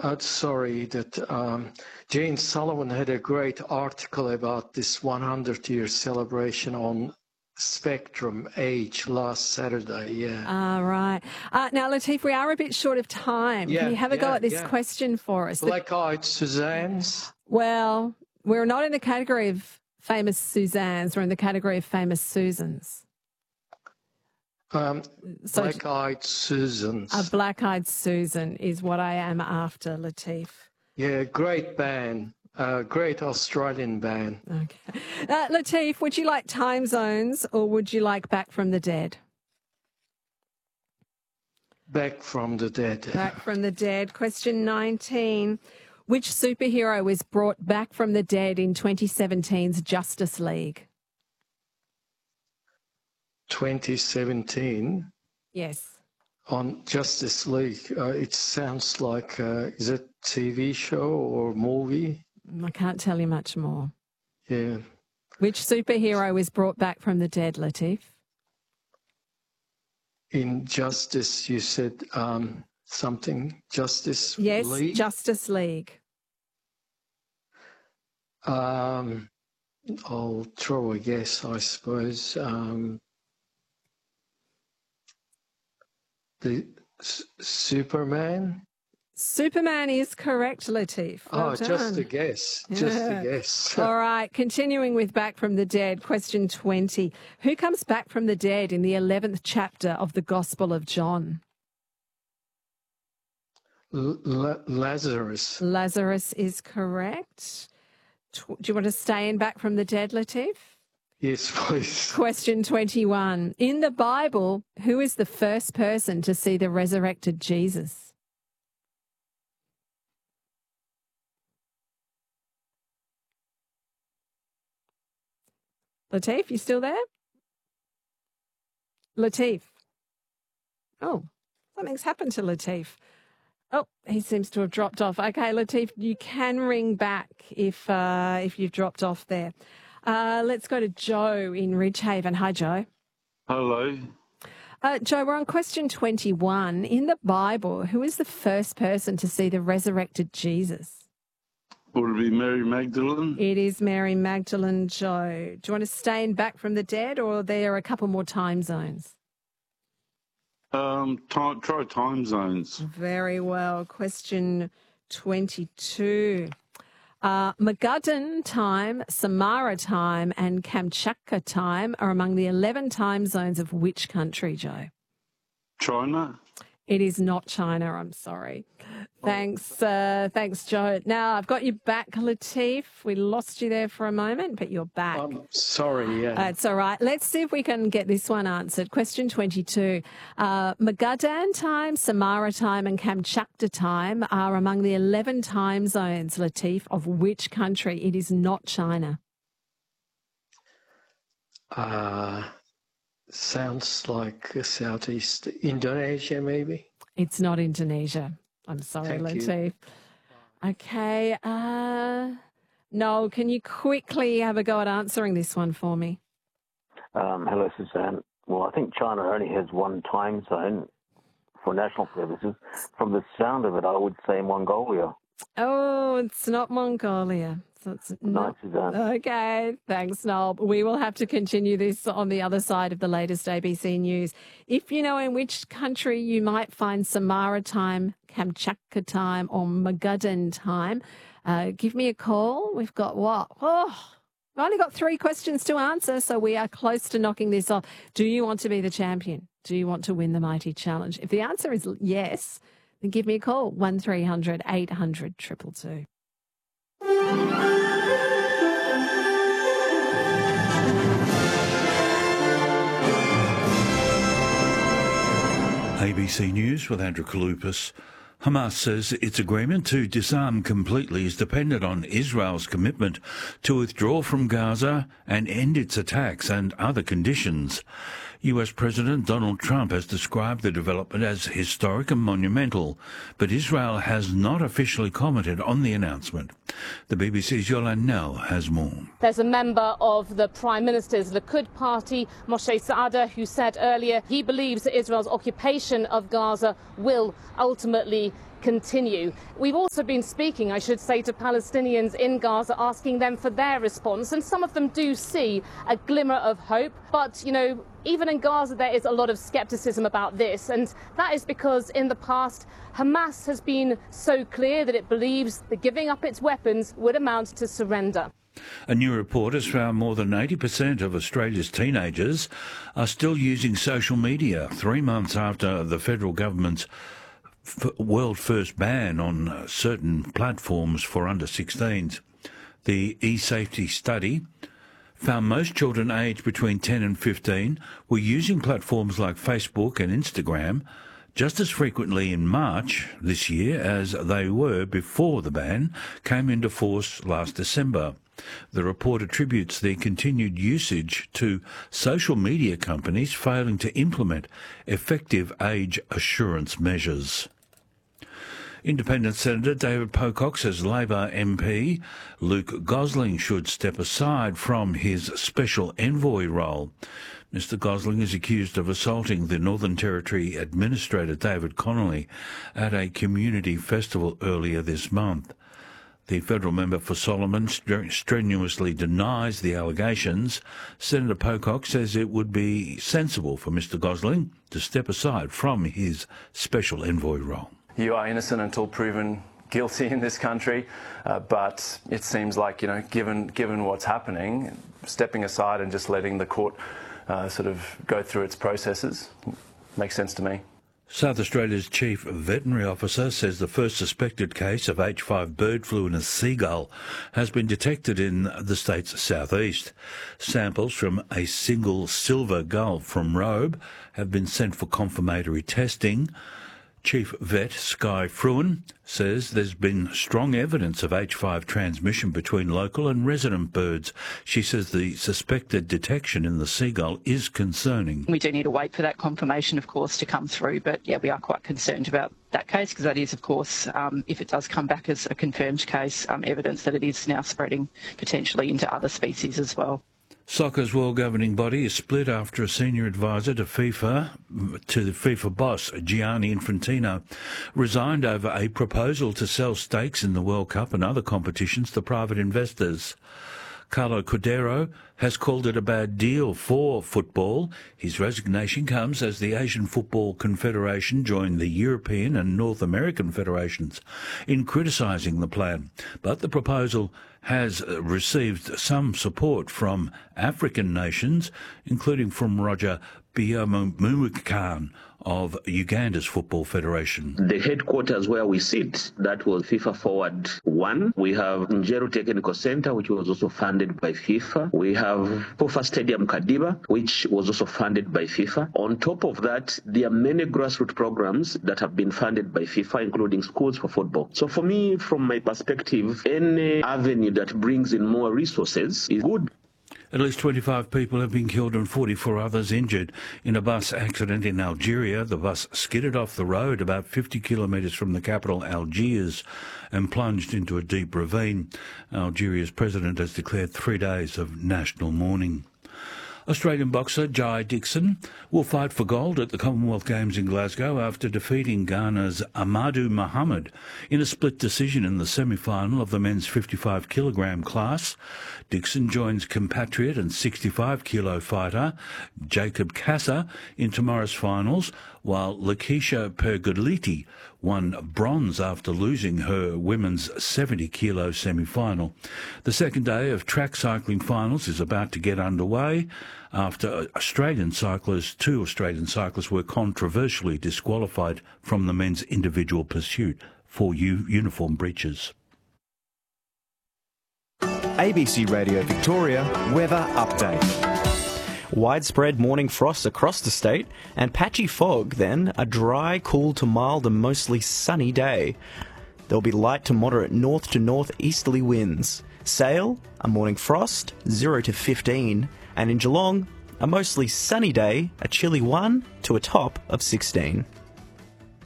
Sorry, that Jane Sullivan had a great article about this 100-year celebration on Spectrum Age last Saturday, yeah. Right. Now, Latif, we are a bit short of time. Can you have a go at this question for us? Black-eyed Suzanne's? Well, we're not in the category of famous Suzannes. We're in the category of famous Susans. Black-eyed Susans. A Black-eyed Susan is what I am after, Latif. Yeah, great band. Great Australian band. Okay. Latif, would you like time zones or would you like Back from the Dead? Back from the Dead. Back from the Dead. Question 19. Which superhero was brought back from the dead in 2017's Justice League? 2017? Yes. On Justice League. It sounds like, is it TV show or movie? I can't tell you much more. Yeah. Which superhero was brought back from the dead, Latif? In Justice, you said something, Justice Yes, League? Yes, Justice League. I'll throw a guess, I suppose. The Superman? Superman is correct, Latif. Well done. Just a guess. Just a guess. All right, continuing with Back from the Dead, question 20. Who comes back from the dead in the 11th chapter of the Gospel of John? Lazarus. Lazarus is correct. Do you want to stay in Back from the Dead, Latif? Yes, please. Question 21. In the Bible, who is the first person to see the resurrected Jesus? Latif, you still there? Latif. Oh, something's happened to Latif. Oh, he seems to have dropped off. Okay, Latif, you can ring back if you've dropped off there. Let's go to Joe in Ridgehaven. Hi, Joe. Hello. Joe, we're on question 21. In the Bible, who is the first person to see the resurrected Jesus? Would it be Mary Magdalene? It is Mary Magdalene, Joe. Do you want to stay in Back from the Dead or are there a couple more time zones? Try time zones. Very well. Question 22. Magadan time, Samara time and Kamchatka time are among the 11 time zones of which country, Joe? China. It is not China, I'm sorry. Thanks, Joe. Now, I've got you back, Latif. We lost you there for a moment, but you're back. I'm sorry, yeah. It's all right. Let's see if we can get this one answered. Question 22. Magadan time, Samara time and Kamchatka time are among the 11 time zones, Latif, of which country? It is not China. Sounds like Southeast Indonesia, maybe? It's not Indonesia. I'm sorry, Latif. Okay. Noel, can you quickly have a go at answering this one for me? Hello, Suzanne. Well, I think China only has one time zone for national purposes. From the sound of it, I would say Mongolia. Oh, it's not Mongolia. So it's not. Okay, thanks, Noel. We will have to continue this on the other side of the latest ABC News. If you know in which country you might find Samara time, Kamchatka time or Magadan time, give me a call. We've got what? We've only got 3 questions to answer, so we are close to knocking this off. Do you want to be the champion? Do you want to win the Mighty Challenge? If the answer is yes, then give me a call, 1300 800 222. ABC News with Andrew Kaloupas. Hamas says its agreement to disarm completely is dependent on Israel's commitment to withdraw from Gaza and end its attacks and other conditions. US President Donald Trump has described the development as historic and monumental, but Israel has not officially commented on the announcement. The BBC's Yolande Knell has more. There's a member of the Prime Minister's Likud party, Moshe Saada, who said earlier he believes that Israel's occupation of Gaza will ultimately continue. We've also been speaking, I should say, to Palestinians in Gaza, asking them for their response, and some of them do see a glimmer of hope. But, even in Gaza, there is a lot of skepticism about this, and that is because in the past, Hamas has been so clear that it believes that giving up its weapons would amount to surrender. A new report has found more than 80% of Australia's teenagers are still using social media 3 months after the federal government's world first ban on certain platforms for under 16s. The eSafety study found most children aged between 10 and 15 were using platforms like Facebook and Instagram just as frequently in March this year as they were before the ban came into force last December. The report attributes their continued usage to social media companies failing to implement effective age assurance measures. Independent Senator David Pocock says Labor MP Luke Gosling should step aside from his special envoy role. Mr Gosling is accused of assaulting the Northern Territory Administrator David Connolly at a community festival earlier this month. The federal member for Solomon strenuously denies the allegations. Senator Pocock says it would be sensible for Mr Gosling to step aside from his special envoy role. You are innocent until proven guilty in this country, but it seems like, given what's happening, stepping aside and just letting the court sort of go through its processes makes sense to me. South Australia's Chief Veterinary Officer says the first suspected case of H5 bird flu in a seagull has been detected in the state's southeast. Samples from a single silver gull from Robe have been sent for confirmatory testing. Chief Vet Sky Fruin says there's been strong evidence of H5 transmission between local and resident birds. She says the suspected detection in the seagull is concerning. We do need to wait for that confirmation, of course, to come through. But, we are quite concerned about that case because that is, of course, if it does come back as a confirmed case, evidence that it is now spreading potentially into other species as well. Soccer's world governing body is split after a senior advisor to the FIFA boss, Gianni Infantino, resigned over a proposal to sell stakes in the World Cup and other competitions to private investors. Carlo Cordero has called it a bad deal for football. His resignation comes as the Asian Football Confederation joined the European and North American federations in criticising the plan. But the proposal has received some support from African nations, including from Roger Byamumukhan of Uganda's Football Federation. The headquarters where we sit, that was FIFA Forward 1. We have Njeru Technical Center, which was also funded by FIFA. We have Pofa Stadium Kadiba, which was also funded by FIFA. On top of that, there are many grassroots programs that have been funded by FIFA, including schools for football. So for me, from my perspective, any avenue that brings in more resources is good. At least 25 people have been killed and 44 others injured in a bus accident in Algeria. The bus skidded off the road about 50 kilometres from the capital, Algiers, and plunged into a deep ravine. Algeria's president has declared 3 days of national mourning. Australian boxer Jai Dixon will fight for gold at the Commonwealth Games in Glasgow after defeating Ghana's Amadou Mohammed in a split decision in the semi-final of the men's 55-kilogram class. Dixon joins compatriot and 65-kilo fighter Jacob Kasser in tomorrow's finals, while Lakeisha Pergoliti won bronze after losing her women's 70-kilo semi-final. The second day of track cycling finals is about to get underway after two Australian cyclists were controversially disqualified from the men's individual pursuit for uniform breaches. ABC Radio Victoria Weather Update. Widespread morning frost across the state and patchy fog, then a dry, cool to mild and mostly sunny day. There'll be light to moderate north to northeasterly winds. Sale, a morning frost, 0 to 15, and in Geelong, a mostly sunny day, a chilly 1 to a top of 16.